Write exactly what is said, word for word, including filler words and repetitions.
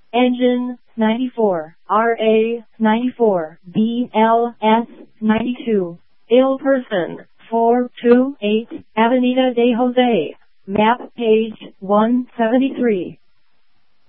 Engine ninety-four, R A ninety-four, B L S ninety-two. Ill person, four two eight, Avenida de Jose. Map page one seventy-three.